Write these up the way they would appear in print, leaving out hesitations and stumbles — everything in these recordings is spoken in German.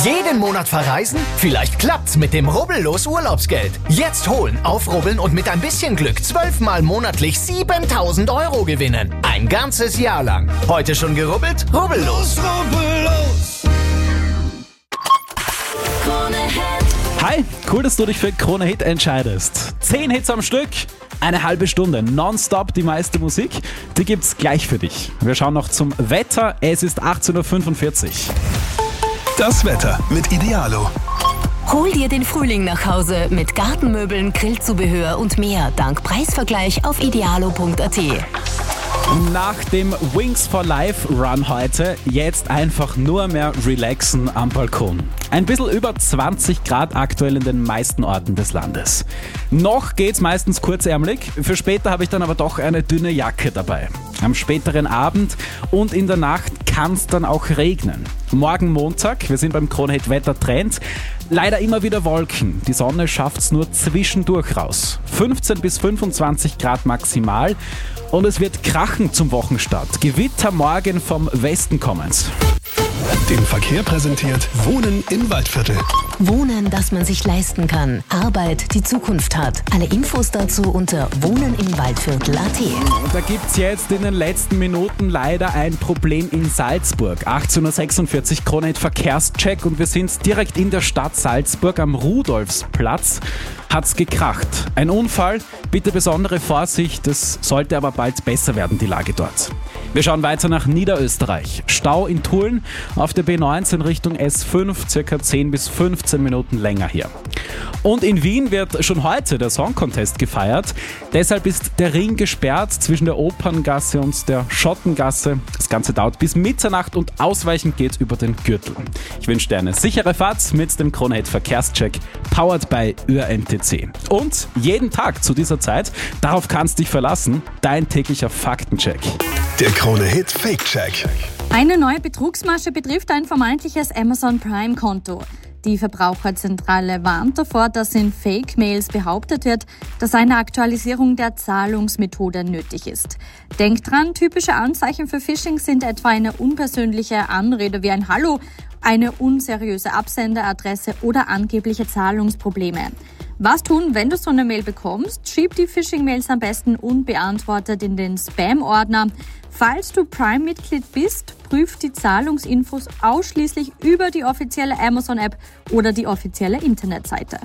Jeden Monat verreisen? Vielleicht klappt's mit dem Rubbellos Urlaubsgeld. Jetzt holen, aufrubbeln und mit ein bisschen Glück 12-mal monatlich 7.000 € gewinnen. Ein ganzes Jahr lang. Heute schon gerubbelt? Rubbellos. Rubbellos. Hi, cool, dass du dich für Krone Hit entscheidest. 10 Hits am Stück, eine halbe Stunde, nonstop die meiste Musik, die gibt's gleich für dich. Wir schauen noch zum Wetter, es ist 18.45 Uhr. Das Wetter mit Idealo. Hol dir den Frühling nach Hause mit Gartenmöbeln, Grillzubehör und mehr dank Preisvergleich auf idealo.at. Nach dem Wings for Life Run heute jetzt einfach nur mehr relaxen am Balkon. Ein bisschen über 20 Grad aktuell in den meisten Orten des Landes. Noch geht's meistens kurzärmelig, für später habe ich dann aber doch eine dünne Jacke dabei. Am späteren Abend und in der Nacht kann es dann auch regnen. Morgen Montag, wir sind beim Krone Hit Wettertrend, leider immer wieder Wolken. Die Sonne schafft's nur zwischendurch raus. 15 bis 25 Grad maximal und es wird krachen zum Wochenstart. Gewitter morgen vom Westen kommend. Den Verkehr präsentiert Wohnen im Waldviertel. Wohnen, das man sich leisten kann. Arbeit, die Zukunft hat. Alle Infos dazu unter wohnenimwaldviertel.at. Da gibt's jetzt in den letzten Minuten leider ein Problem in Salzburg. 18.46 Uhr Krone Hit Verkehrscheck und wir sind direkt in der Stadt Salzburg am Rudolfsplatz. Hat's gekracht. Ein Unfall, bitte besondere Vorsicht, es sollte aber bald besser werden, die Lage dort. Wir schauen weiter nach Niederösterreich. Stau in Tulln auf der B19 Richtung S5, circa 10 bis 15 Minuten länger hier. Und in Wien wird schon heute der Song Contest gefeiert. Deshalb ist der Ring gesperrt zwischen der Operngasse und der Schottengasse. Das Ganze dauert bis Mitternacht und ausweichend geht's über den Gürtel. Ich wünsche dir eine sichere Fahrt mit dem Krone Hit Verkehrscheck, powered by ÖRNTC. Und jeden Tag zu dieser Zeit, darauf kannst du dich verlassen, dein täglicher Faktencheck. Der Krone Hit Fake Check. Eine neue Betrugsmasche betrifft ein vermeintliches Amazon Prime-Konto. Die Verbraucherzentrale warnt davor, dass in Fake-Mails behauptet wird, dass eine Aktualisierung der Zahlungsmethode nötig ist. Denkt dran, typische Anzeichen für Phishing sind etwa eine unpersönliche Anrede wie ein Hallo, eine unseriöse Absenderadresse oder angebliche Zahlungsprobleme. Was tun, wenn du so eine Mail bekommst? Schieb die Phishing-Mails am besten unbeantwortet in den Spam-Ordner. Falls du Prime-Mitglied bist, prüf die Zahlungsinfos ausschließlich über die offizielle Amazon-App oder die offizielle Internetseite.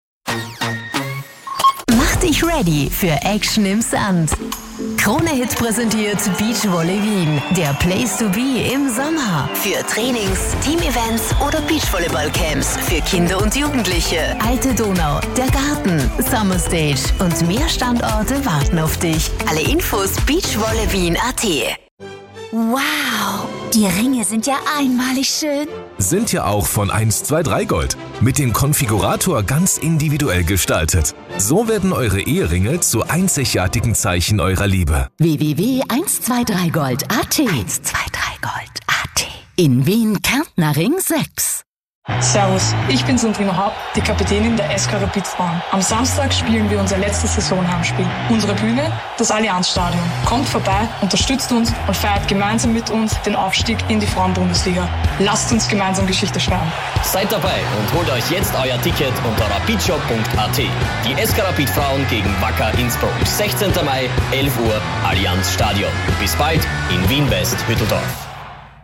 Mach dich ready für Action im Sand. Krone Hit präsentiert Beachvolley Wien, der Place to be im Sommer. Für Trainings, Teamevents oder Beachvolleyballcamps für Kinder und Jugendliche. Alte Donau, der Garten, Summer Stage und mehr Standorte warten auf dich. Alle Infos beachvolleywien.at. Wow, die Ringe sind ja einmalig schön. Sind ja auch von 123 Gold. Mit dem Konfigurator ganz individuell gestaltet. So werden eure Eheringe zu einzigartigen Zeichen eurer Liebe. www.123gold.at 123gold.at In Wien Kärntner Ring 6. Servus, ich bin Sandrina Haupt, die Kapitänin der SK Rapid Frauen. Am Samstag spielen wir unser letztes Saisonheimspiel. Unsere Bühne, das Allianzstadion. Kommt vorbei, unterstützt uns und feiert gemeinsam mit uns den Aufstieg in die Frauenbundesliga. Lasst uns gemeinsam Geschichte schreiben. Seid dabei und holt euch jetzt euer Ticket unter rapidshop.at. Die SK Rapid Frauen gegen Wacker Innsbruck. 16. Mai, 11 Uhr, Allianzstadion. Bis bald in Wien West, Hütteldorf.